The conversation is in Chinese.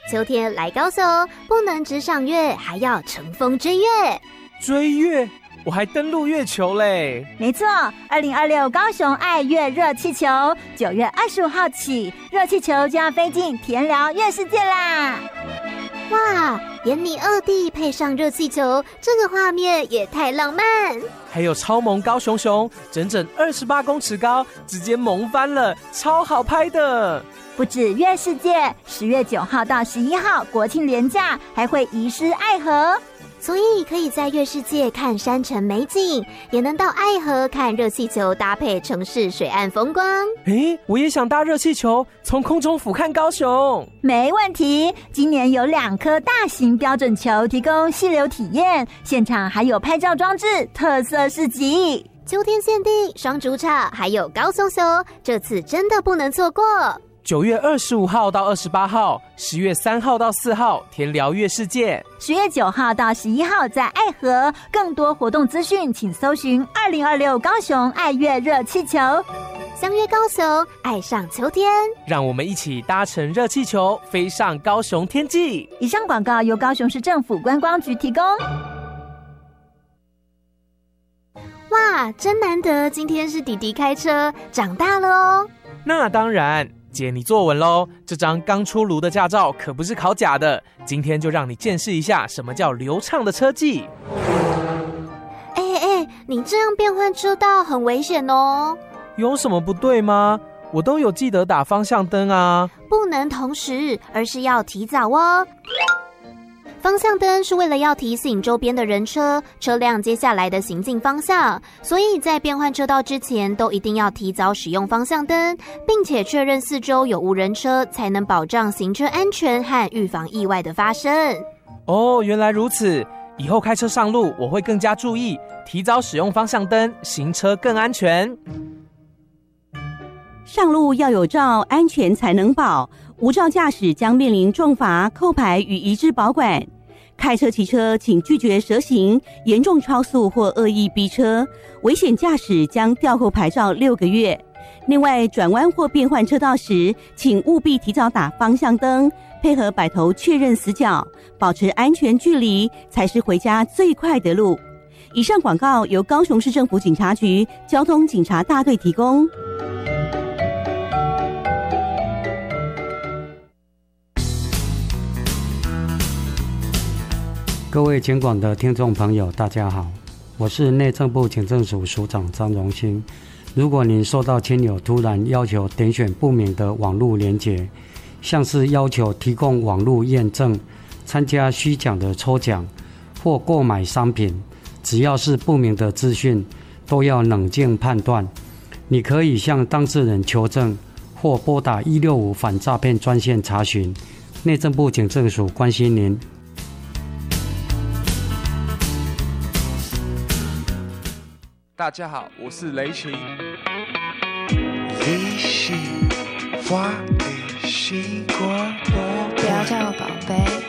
秋天来高雄，不能只赏月，还要乘风追月。 追月？我还登陆月球嘞！ 没错，2026高雄爱乐热气球9月25号起，热气球就要飞进田寮月世界啦！ 哇，眼你2弟配上热气球，这个画面也太浪漫。 还有超萌高雄熊，整整28公尺高，直接萌翻了，超好拍的。 不止月世界，10月9号到11号国庆连假还会移师爱河。 所以可以在月世界看山城美景，也能到爱河看热气球搭配城市水岸风光。 我也想搭热气球，从空中俯瞰高雄。 没问题，今年有2颗大型标准球提供溪流体验，现场还有拍照装置、特色市集。 秋天限定双主场，还有高雄熊，这次真的不能错过。 9月25号到28号，10月3号到4号田寮月世界 ，10月9号到11号在爱河。更多活动资讯请搜寻2026高雄爱乐热气球。 相约高雄，爱上秋天， 让我们一起搭乘热气球飞上高雄天际。 以上广告由高雄市政府观光局提供。 哇，真难得，今天是弟弟开车，长大了哦。 那当然，姐你坐稳咯，这张刚出炉的驾照可不是考假的，今天就让你见识一下什么叫流畅的车技。 你这样变换车道很危险哦。 有什么不对吗？我都有记得打方向灯啊。 不能同时，而是要提早哦。方向灯是为了要提醒周边的人车辆接下来的行进方向，所以在变换车道之前都一定要提早使用方向灯，并且确认四周有无人车，才能保障行车安全和预防意外的发生。 哦，原来如此，以后开车上路我会更加注意，提早使用方向灯，行车更安全。 上路要有照，安全才能保。无照驾驶将面临重罚、扣牌与移置保管。开车骑车请拒绝蛇行、严重超速或恶意逼车，危险驾驶将吊扣牌照6个月。另外，转弯或变换车道时，请务必提早打方向灯，配合摆头确认死角，保持安全距离，才是回家最快的路。以上广告由高雄市政府警察局交通警察大队提供。 各位警广的听众朋友大家好，我是内政部警政署署长张荣兴。如果您收到亲友突然要求点选不明的网络连结，像是要求提供网络验证、参加虚假的抽奖或购买商品，只要是不明的资讯都要冷静判断。你可以向当事人求证或拨打165反诈骗专线查询。内政部警政署关心您。 大家好，我是雷霆。你是我的习惯， 不要叫我宝贝，